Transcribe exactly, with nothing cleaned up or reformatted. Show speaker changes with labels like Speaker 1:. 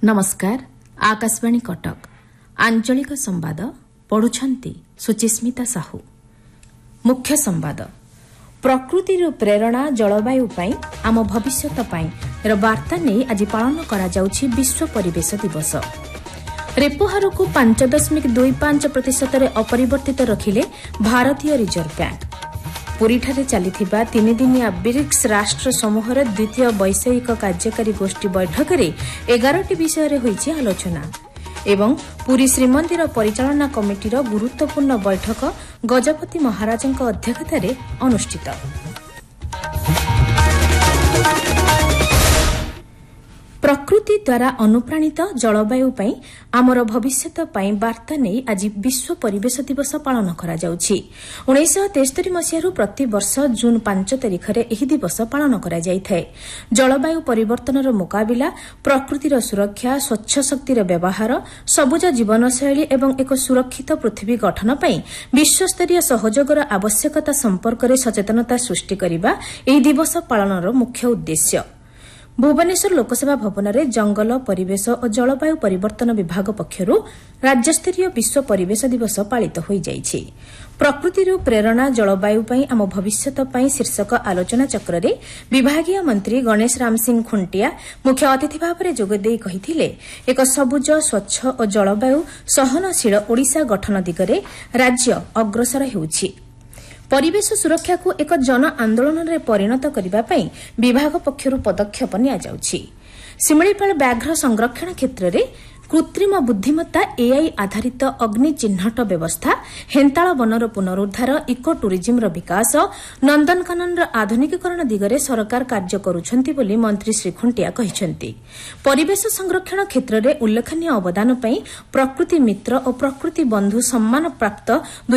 Speaker 1: नमस्कार आकाशवाणी कटक आंचलिक संवाद पढ़ुछंती सुचिस्मिता साहू। मुख्य संवाद प्रकृति प्रेरणा जलवायु पाई आम भविष्यत पाई वार्ता नहीं आज पालन करा जाउछि विश्व परिवेश दिवस। रेपो हार को पांच दशमिक दुई पांच प्रतिशत अपरिवर्तित रखिले भारतीय रिजर्व बैंक। पुरीठारे चलिथिबा तीन दिनिया ब्रिक्स राष्ट्र समूहर द्वितीय वैषयिक कार्यकारी गोष्ठी बैठक में एगारटी विषय होईछि आलोचना एवं पुरी श्रीमंदिर परिचालना कमिटीर गुरुत्वपूर्ण बैठक गजपति महाराजଙ୍କ अध्यक्षतारे अनुष्ठित। प्रकृति द्वारा अनुप्राणित जलवायु पाई आमर भविष्यत पाई वार्ता नहीं आज विश्व परिवेश दिवस पालन करा जाउछि। उन्नीस तेस्तरी मसीह प्रति वर्ष जून पांच तारिख में यह दिवस पालन करा जाइଥାଏ। जलवायु परिवर्तनर मुकाबिला प्रकृतिर सुरक्षा स्वच्छ शक्तिर व्यवहार सबुज जीवनशैली एवं एक सुरक्षित पृथ्वी गठन पाई विश्वस्तरीय सहयोगर आवश्यकता संपर्क में सचेतनता सृष्टि करने यह दिवस पालनर मुख्य उद्देश्य। भुवनेश्वर लोकसेवा भवन में जंगल परिवेश और जलवायु परिवर्तन विभाग पक्षरू राज्यस्तरीय विश्व परिवेश दिवस पालित हो जाइछि। प्रकृति प्रेरणा जलवायु पाई आम भविष्यत पाई शीर्षक आलोचना चक्र में विभागीय मंत्री गणेश राम सिंह खुंटिया मुख्य अतिथि भाव में जोगदे कहिथिले एक सबुज स्वच्छ और जलवायु सहनशील ओडिशा गठन दिगरे राज्य अग्रसर हेउछि। परिवेश सुरक्षा को एक जन आंदोलन में परिणत करने विभाग पक्षर पदक्षेप नियाजाउछि। शिमिलीपाल व्याघ्र संरक्षण क्षेत्र में कृत्रिम बुद्धिमत्ता एआई आधारित अग्नि चिन्हट व्यवस्था हेन्ताल वनर पुनरुद्धार इको टूरिज्म विकास नंदनकानन आधुनिकीकरण दिगरे सरकार कार्य करुछंती बोली मंत्री श्री खुंटिया कहिसेंती। परिवेश संरक्षण क्षेत्र में उल्लेखनीय अवदान पई प्रकृति मित्र और प्रकृति बंधु सम्मान प्राप्त